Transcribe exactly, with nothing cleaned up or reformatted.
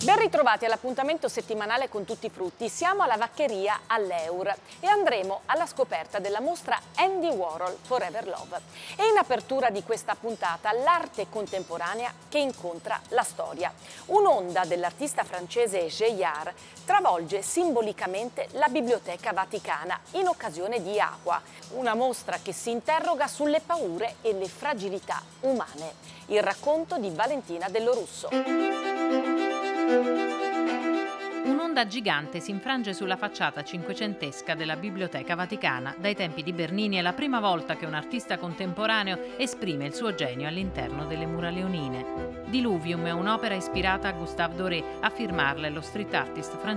Ben ritrovati all'appuntamento settimanale con Tutti i Frutti. Siamo alla Vaccheria all'Eur e andremo alla scoperta della mostra Andy Warhol Forever Love. E in apertura di questa puntata l'arte contemporanea che incontra la storia. Un'onda dell'artista francese Geillard travolge simbolicamente la Biblioteca Vaticana in occasione di Aqua, una mostra che si interroga sulle paure e le fragilità umane. Il racconto di Valentina Dellorusso. Un'onda gigante si infrange sulla facciata cinquecentesca della Biblioteca Vaticana. Dai tempi di Bernini è la prima volta che un artista contemporaneo esprime il suo genio all'interno delle mura leonine. Diluvium è un'opera ispirata a Gustave Doré, a firmarla è lo street artist francese